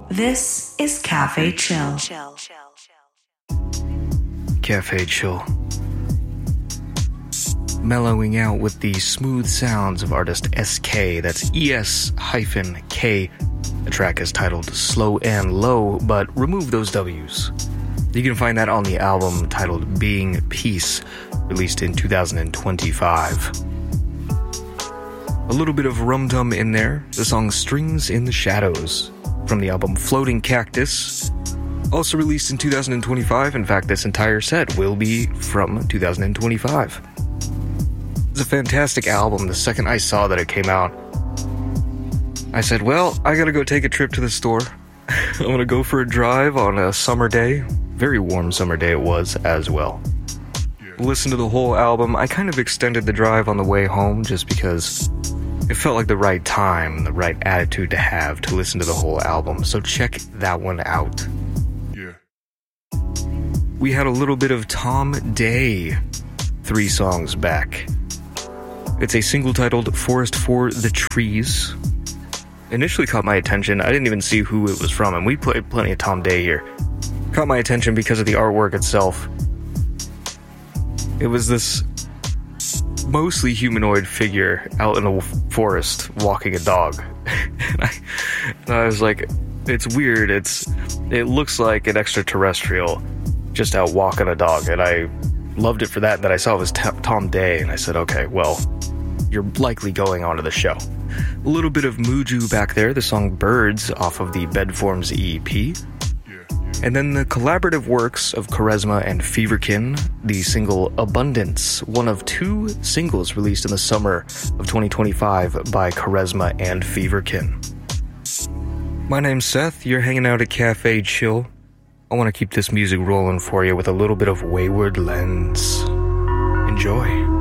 This is Cafe Chill. Cafe Chill. Mellowing out with the smooth sounds of artist SK, that's ES-K. The track is titled Slow and Low, but remove those W's. You can find that on the album titled Being Peace, released in 2025. A little bit of Rum Tum in there, the song Strings in the Shadows, from the album Floating Cactus, also released in 2025. In fact, this entire set will be from 2025. It's a fantastic album. The second I saw that it came out, I said, well, I gotta go take a trip to the store. I'm gonna go for a drive on a summer day. Very warm summer day it was as well. Listen to the whole album. I kind of extended the drive on the way home just because it felt like the right time, the right attitude to have to listen to the whole album. So check that one out. Yeah. We had a little bit of Tom Day, 3 songs back. It's a single titled Forest for the Trees. Initially caught my attention. I didn't even see who it was from, and we played plenty of Tom Day here. Caught my attention because of the artwork itself. It was this mostly humanoid figure out in a forest walking a dog. and I was like, it's weird. It looks like an extraterrestrial just out walking a dog, and I loved it for that. And then I saw it was Tom Day, and I said, okay, well, you're likely going on to the show. A little bit of Muju back there, the song Birds off of the Bedforms EP. And then the collaborative works of Charisma and Feverkin, the single Abundance, one of 2 singles released in the summer of 2025 by Charisma and Feverkin. My name's Seth, you're hanging out at Cafe Chill. I want to keep this music rolling for you with a little bit of Wayward Lens. Enjoy.